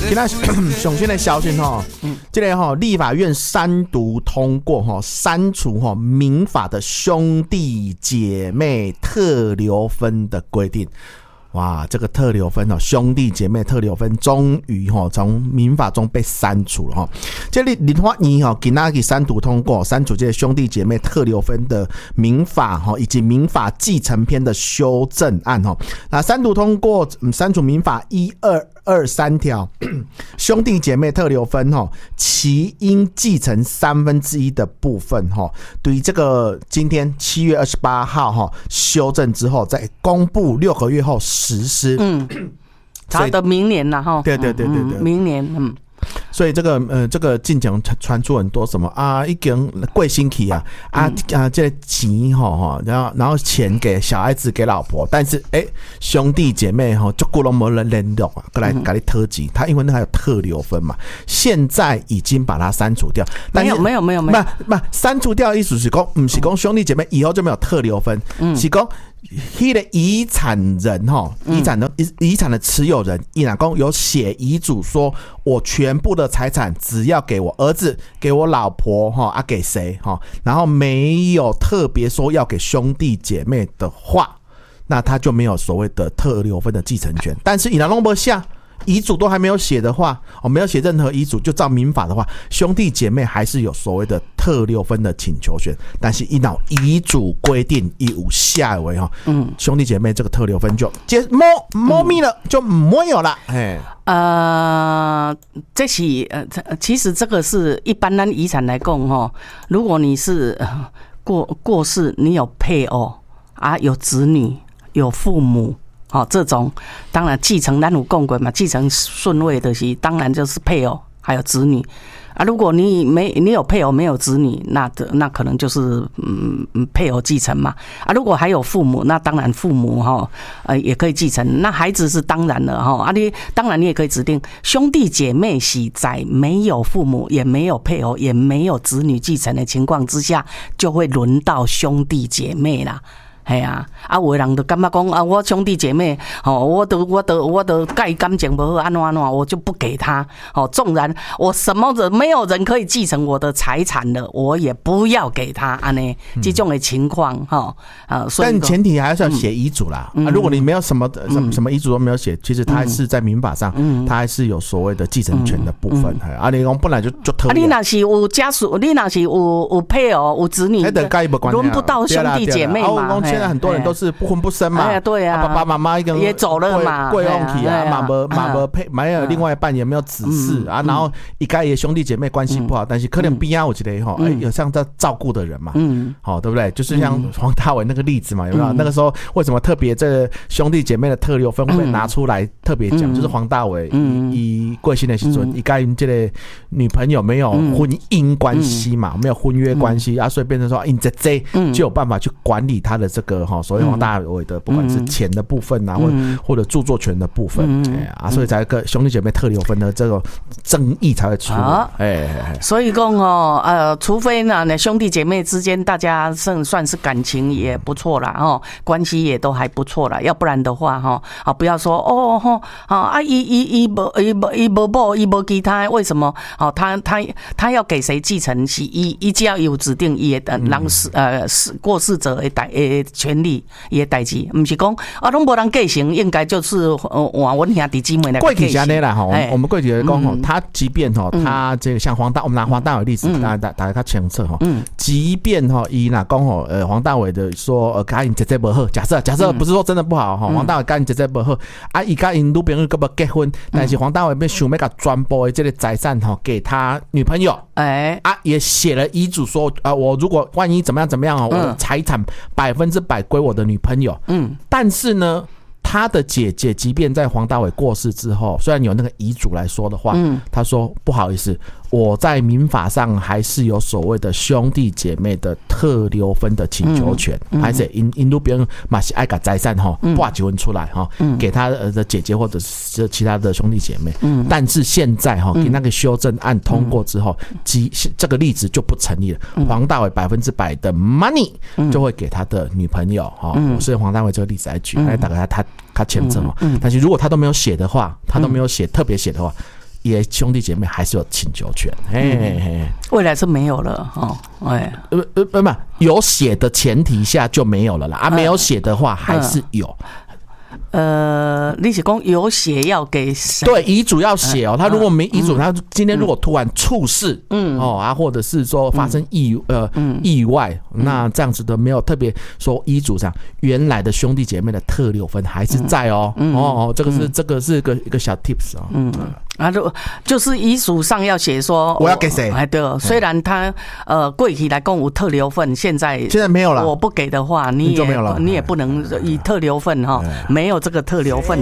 今天上新的消息哈，这个立法院三读通过删除民法的兄弟姐妹特留分的规定。哇，这个特留分兄弟姐妹特留分终于从民法中被删除了这里立法院今天三读通过删除这个兄弟姐妹特留分的民法以及民法继承篇的修正案那三读通过删除民法1223条兄弟姐妹特留分其应继承1/3的部分对于这个今天7月28号修正之后再公布6个月后实施。 他的明年啦对， 明年所以这个近前传出很多什么已经过星期这个钱然后钱给小孩子给老婆，但是兄弟姐妹就顾了没人联络过来给你特级，他因为那还有特留分嘛，现在已经把它删除掉。但是没有删除掉的意思是说不是说兄弟姐妹以后就没有特留分，是说那个遗产人遗产的持有人，伊若讲有写遗嘱说我全部的财产只要给我儿子给我老婆给谁然后没有特别说要给兄弟姐妹的话，那他就没有所谓的特留分的继承权。但是伊若拢没下遗嘱都还没有写的话没有写任何遗嘱，就照民法的话，兄弟姐妹还是有所谓的特留分的请求权。但是一到遗嘱规定一无下为兄弟姐妹这个特留分就没密了，就没有了。 这是其实这个是一般咱遗产来讲如果你是过世，你有配偶有子女有父母这种当然继承咱有讲过嘛，继承顺位的是当然就是配偶还有子女如果你有配偶没有子女，那可能就是配偶继承嘛如果还有父母，那当然父母也可以继承，那孩子是当然了你当然你也可以指定兄弟姐妹是在没有父母也没有配偶也没有子女继承的情况之下，就会轮到兄弟姐妹啦。有的人就感觉讲我兄弟姐妹我都跟他感情不好安怎我就不给他纵然我什么人没有人可以继承我的财产了，我也不要给他这种的情况但前提还是要写遗嘱啦如果你没有什么遗嘱都没有写，其实他还是在民法上他还是有所谓的继承权的部分你讲本来就特别你若是有家属，你若是有配偶有子女，轮不到兄弟姐妹嘛现在很多人都是不婚不生嘛， 对啊， 爸爸妈妈也走了嘛， 贵用体没配，没有另外一半也没有子嗣然后一家也兄弟姐妹关系不好，但是可能边有一个有像在照顾的人嘛，对不对？就是像黄大炜那个例子嘛，有没有？那个时候为什么特别这个兄弟姐妹的特留分会拿出来特别讲？就是黄大炜以贵姓的时阵，一跟这个女朋友没有婚姻关系嘛，没有婚约关系所以变成说你这就有办法去管理他的这个所谓黄大炜的不管是钱的部分或者著作权的部分所以才个兄弟姐妹特留分的这个争议才会出来所以讲除非呢兄弟姐妹之间大家算是感情也不错啦关系也都还不错啦，要不然的话不要说伊没某伊没其他为什么他要给谁继承是伊只要有指定伊的人过世者的权利也代志，不是讲拢无人继承，应该就是换阮兄弟姊妹来继承。 过去是这样啦我们过去就讲他即便他这个像我们拿黄大炜例子，大家较清楚即便伊若讲黄大炜的说甲因姐姐不好，假设不是说真的不好黄大炜甲因姐姐不好伊甲因女朋友根本结婚，但是黄大炜想要甲全部的这个财产给他女朋友也写了遗嘱说我如果万一怎么样我的财产100%归我的女朋友但是呢他的姐姐即便在黄大炜过世之后，虽然有那个遗嘱来说的话他说不好意思，我在民法上还是有所谓的兄弟姐妹的特留分的请求权，而且因路边嘛是爱把财产挂几分出来给他的姐姐或者是其他的兄弟姐妹但是现在给那个修正案通过之后这个例子就不成立了黄大炜100%的 money 就会给他的女朋友我是黄大炜这个例子来举大概他签证但是如果他都没有写的话，他都没有写特别写的话， 也兄弟姐妹还是有请求权。 未来是没有了哦。 不，有血的前提下就没有了啦。没有血的话还是有。 你是讲有血要给谁？ 对，遗嘱要写哦。他如果没遗嘱，他今天如果突然猝死，或者是说发生意外，那这样子的没有特别说遗嘱上原来的兄弟姐妹的特留分还是在哦。这个是一个小 tips 哦。 就是遗嘱上要写说我要给谁？ 对，虽然他过去来讲有特留份，现在没有了。 我不给的话，你也不能以特留份没有这个特留份。